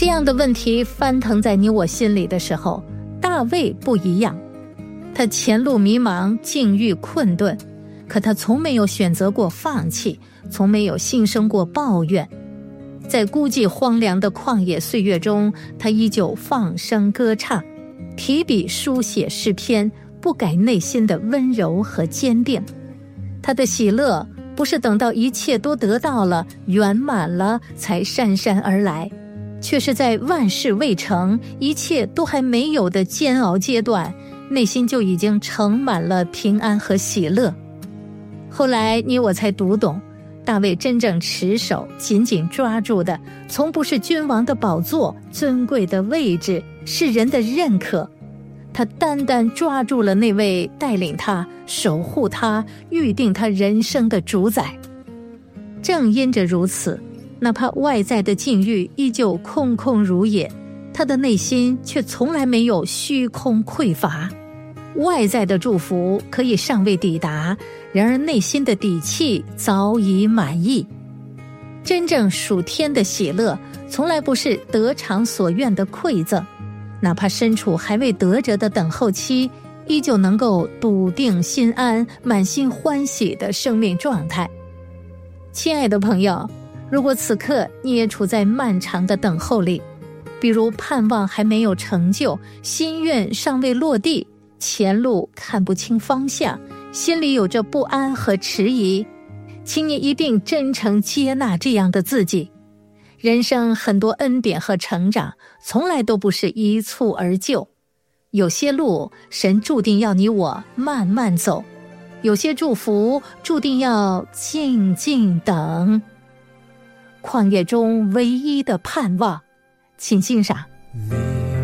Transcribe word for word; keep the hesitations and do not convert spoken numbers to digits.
这样的问题翻腾在你我心里的时候，大卫不一样。他前路迷茫，境遇困顿，可他从没有选择过放弃，从没有心生过抱怨。在孤寂荒凉的旷野岁月中，他依旧放声歌唱，提笔书写诗篇，不改内心的温柔和坚定。他的喜乐不是等到一切都得到了，圆满了才姗姗而来，却是在万事未成，一切都还没有的煎熬阶段，内心就已经盛满了平安和喜乐。后来你我才读懂，大卫真正持守紧紧抓住的，从不是君王的宝座、尊贵的位置、世人的认可，他单单抓住了那位带领他、守护他、预定他人生的主宰。正因着如此，哪怕外在的境遇依旧空空如也，他的内心却从来没有虚空匮乏。外在的祝福可以尚未抵达，然而内心的底气早已满意。真正属天的喜乐，从来不是得偿所愿的馈赠，哪怕身处还未得着的等候期，依旧能够笃定心安、满心欢喜的生命状态。亲爱的朋友，如果此刻你也处在漫长的等候里，比如盼望还没有成就，心愿尚未落地，前路看不清方向，心里有着不安和迟疑，请你一定真诚接纳这样的自己。人生很多恩典和成长，从来都不是一蹴而就。有些路，神注定要你我慢慢走；有些祝福，注定要静静等。旷野中唯一的盼望，请欣赏。